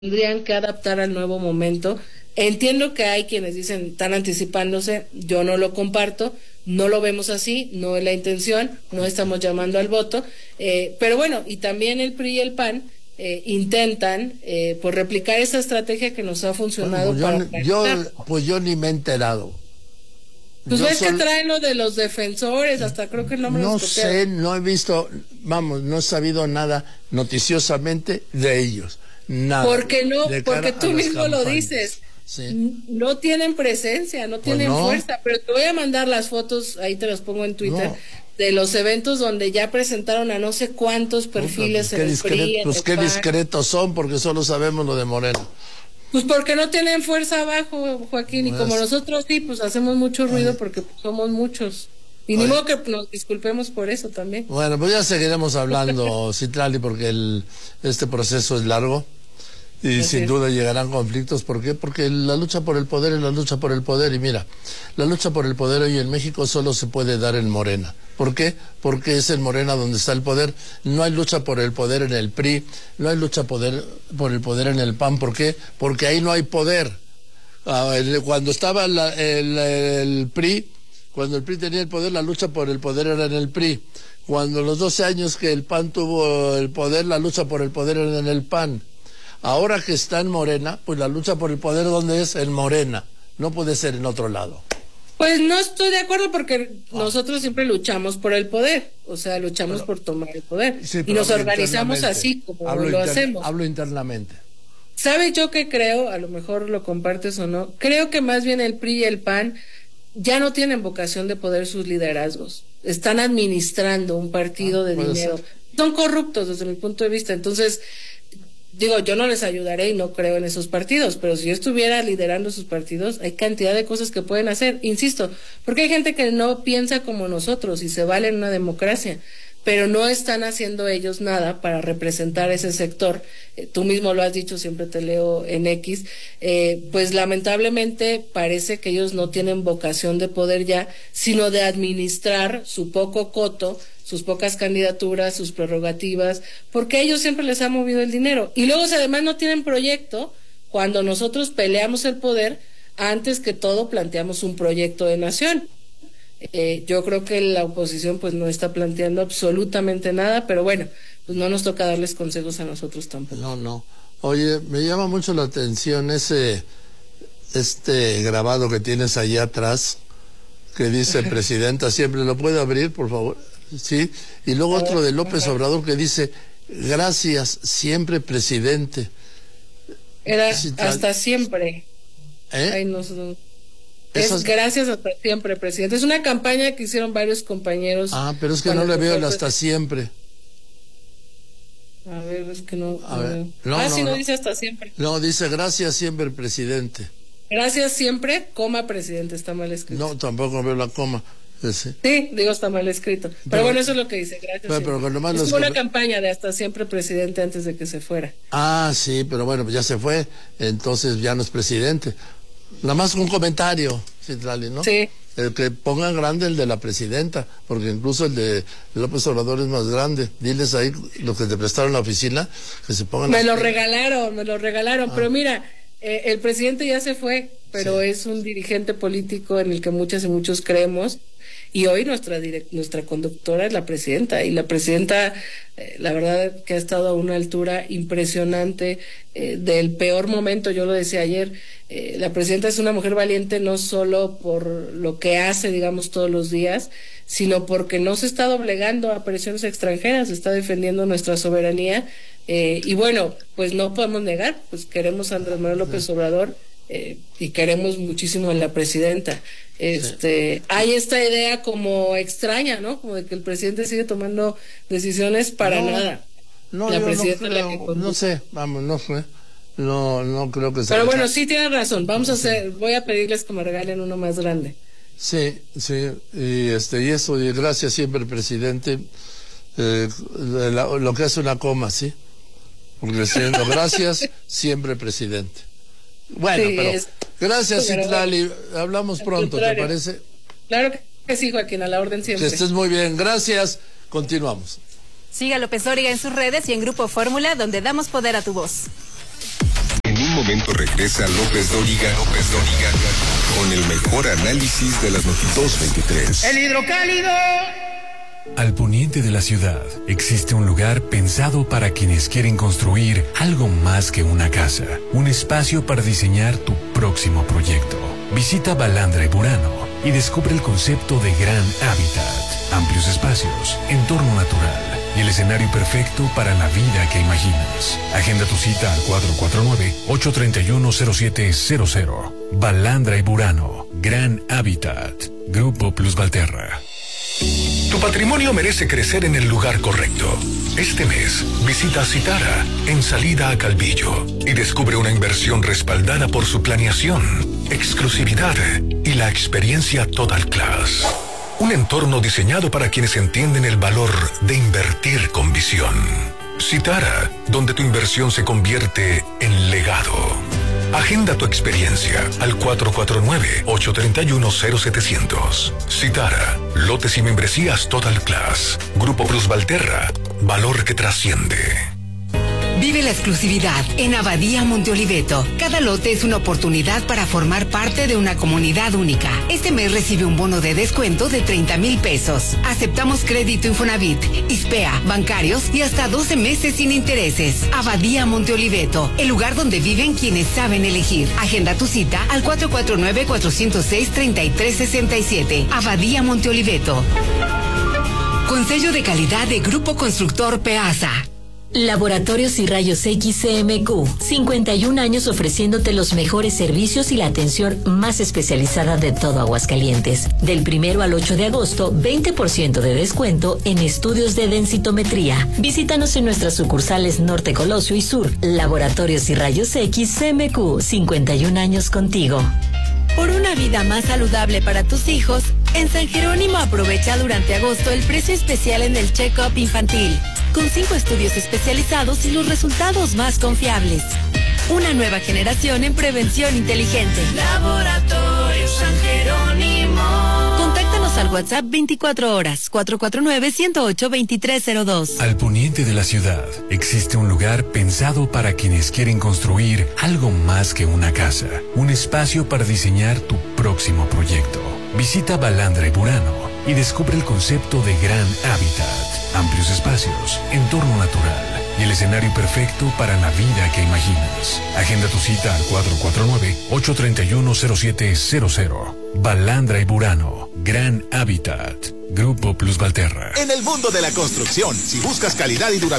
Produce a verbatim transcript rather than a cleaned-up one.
tendrían que adaptar al nuevo momento. Entiendo que hay quienes dicen, están anticipándose, yo no lo comparto, no lo vemos así, no es la intención, no estamos llamando al voto, eh, pero bueno, y también el P R I y el P A N eh, intentan eh, pues replicar esa estrategia que nos ha funcionado. Bueno, para yo, yo, pues yo ni me he enterado. Pues yo ves sol... que traen lo de los defensores, hasta creo que el nombre no los sé, no he visto, vamos, no he sabido nada noticiosamente de ellos, nada. Porque no, porque tú mismo campañas. Lo dices. Sí. No tienen presencia, no tienen pues no. fuerza, pero te voy a mandar las fotos, ahí te las pongo en Twitter, no. de los eventos donde ya presentaron a no sé cuántos perfiles pues, en el discret, P R I, pues qué discretos son, porque solo sabemos lo de Moreno. Pues porque no tienen fuerza abajo, Joaquín, pues, y como nosotros sí, pues hacemos mucho ruido ay. porque pues, somos muchos. Y ni modo que nos disculpemos por eso también. Bueno, pues ya seguiremos hablando, Citlali, porque el, este proceso es largo. Y sin duda llegarán conflictos. ¿Por qué? Porque la lucha por el poder es la lucha por el poder. Y mira, la lucha por el poder hoy en México solo se puede dar en Morena. ¿Por qué? Porque es en Morena donde está el poder. No hay lucha por el poder en el P R I, no hay lucha poder, por el poder en el P A N. ¿Por qué? Porque ahí no hay poder. Cuando estaba la, el, el P R I, cuando el P R I tenía el poder, la lucha por el poder era en el P R I. Cuando los doce años que el P A N tuvo el poder, la lucha por el poder era en el P A N. Ahora que está en Morena, pues la lucha por el poder, ¿dónde es? En Morena. No puede ser en otro lado. Pues no estoy de acuerdo porque ah. nosotros siempre luchamos por el poder. O sea, luchamos pero, por tomar el poder. Sí, y nos organizamos así como hablo lo inter, hacemos. Hablo internamente. ¿Sabe yo qué creo? A lo mejor lo compartes o no. Creo que más bien el P R I y el P A N ya no tienen vocación de poder sus liderazgos. Están administrando un partido ah, de dinero. Ser. Son corruptos desde mi punto de vista. Entonces... Digo, yo no les ayudaré y no creo en esos partidos, pero si yo estuviera liderando sus partidos, hay cantidad de cosas que pueden hacer, insisto, porque hay gente que no piensa como nosotros y se vale en una democracia, pero no están haciendo ellos nada para representar ese sector. Eh, tú mismo lo has dicho, siempre te leo en X, eh, pues lamentablemente parece que ellos no tienen vocación de poder ya, sino de administrar su poco coto, sus pocas candidaturas, sus prerrogativas, porque a ellos siempre les ha movido el dinero. Y luego, si además no tienen proyecto, cuando nosotros peleamos el poder, antes que todo planteamos un proyecto de nación. Eh, yo creo que la oposición pues no está planteando absolutamente nada, pero bueno, pues no nos toca darles consejos a nosotros tampoco. No, no. Oye, me llama mucho la atención ese, este grabado que tienes ahí atrás, que dice presidenta, siempre lo puede abrir, por favor. Sí, y luego otro de López Obrador que dice, gracias, siempre presidente. Era sí, hasta siempre. ¿Eh? Ay, no, es Esas... gracias hasta siempre, presidente. Es una campaña que hicieron varios compañeros. Ah, pero es que no le veo el hasta siempre. A ver, es que no. A ver. No, ah, no, sí, no, no dice hasta siempre. No, dice gracias siempre, presidente. Gracias siempre, coma, presidente, está mal escrito. No, tampoco veo la coma. Sí. sí, digo, está mal escrito. Pero, pero bueno, eso es lo que dice, gracias. Pero, pero nomás es como una campaña de hasta siempre presidente antes de que se fuera. Ah, sí, pero bueno, pues ya se fue, entonces ya no es presidente. Nada más un comentario, Citlali, ¿no? Sí. El que pongan grande el de la presidenta, porque incluso el de López Obrador es más grande. Diles ahí, los que te prestaron la oficina, que se pongan... Me lo regalaron, me lo regalaron, ah. pero mira, eh, el presidente ya se fue, pero sí. es un dirigente político en el que muchas y muchos creemos. Y hoy nuestra direct, nuestra conductora es la presidenta, y la presidenta, eh, la verdad que ha estado a una altura impresionante eh, del peor momento, yo lo decía ayer, eh, la presidenta es una mujer valiente no solo por lo que hace, digamos, todos los días, sino porque no se está doblegando a presiones extranjeras, está defendiendo nuestra soberanía, eh, y bueno, pues no podemos negar, pues queremos a Andrés Manuel López Obrador, Eh, y queremos muchísimo a la presidenta. Este, sí. Hay esta idea como extraña, ¿no? Como de que el presidente sigue tomando decisiones para no, nada. No, la presidenta no, creo, la que no sé, vamos, no sé. No, no creo que sea. Pero bueno, sí tiene razón. Vamos a hacer, voy a pedirles que me regalen uno más grande. Sí, sí, y este, y eso, y gracias siempre, presidente. Eh, la, lo que hace una coma, ¿sí? Porque diciendo gracias siempre, presidente. Bueno, sí, pero es, gracias, Citlali. Hablamos pronto, ¿te parece? Claro que sí, Joaquín, a la orden siempre. Que estés muy bien, gracias. Continuamos. Siga López Dóriga en sus redes y en Grupo Fórmula, donde damos poder a tu voz. momento regresa López Dóriga, López Dóriga, con el mejor análisis de las noticias. dos veintitrés. El hidrocálido. Al poniente de la ciudad existe un lugar pensado para quienes quieren construir algo más que una casa, un espacio para diseñar tu próximo proyecto. Visita Balandra y Burano y descubre el concepto de Gran Hábitat, amplios espacios, entorno natural y el escenario perfecto para la vida que imaginas. Agenda tu cita al cuatro cuatro nueve, ocho tres uno, cero siete cero cero. Balandra y Burano, Gran Hábitat, Grupo Plus Valterra. Tu patrimonio merece crecer en el lugar correcto. Este mes, visita Citara, en salida a Calvillo, y descubre una inversión respaldada por su planeación, exclusividad y la experiencia Total Class. Un entorno diseñado para quienes entienden el valor de invertir con visión. Citara, donde tu inversión se convierte en legado. Agenda tu experiencia al cuatro cuatro nueve, ocho tres uno, cero siete cero cero. Citara, lotes y membresías Total Class. Grupo Plus Valterra, valor que trasciende. Vive la exclusividad en Abadía Monte Oliveto. Cada lote es una oportunidad para formar parte de una comunidad única. Este mes recibe un bono de descuento de treinta mil pesos. Aceptamos crédito Infonavit, ISPEA, bancarios y hasta doce meses sin intereses. Abadía Monte Oliveto, el lugar donde viven quienes saben elegir. Agenda tu cita al cuatro cuatro nueve, cuatro cero seis, tres tres seis siete. Abadía Monte Oliveto. Con sello de calidad de Grupo Constructor Peasa. Laboratorios y Rayos X C M Q, cincuenta y un años ofreciéndote los mejores servicios y la atención más especializada de todo Aguascalientes. Del primero al ocho de agosto, veinte por ciento de descuento en estudios de densitometría. Visítanos en nuestras sucursales Norte, Colosio y Sur. Laboratorios y Rayos X C M Q, cincuenta y un años contigo. Por una vida más saludable para tus hijos, en San Jerónimo aprovecha durante agosto el precio especial en el check-up infantil, con cinco estudios especializados y los resultados más confiables. Una nueva generación en prevención inteligente. Laboratorio San Jerónimo. Contáctanos al WhatsApp veinticuatro horas, cuatro cuatro nueve, uno cero ocho, dos tres cero dos. Al poniente de la ciudad existe un lugar pensado para quienes quieren construir algo más que una casa, un espacio para diseñar tu próximo proyecto. Visita Balandra y Burano y descubre el concepto de Gran Hábitat, amplios espacios, entorno natural y el escenario perfecto para la vida que imaginas. Agenda tu cita al cuatro cuatro nueve, ocho tres uno, cero siete cero cero. Balandra y Burano, Gran Hábitat, Grupo Plus Valterra. En el mundo de la construcción, si buscas calidad y durabilidad,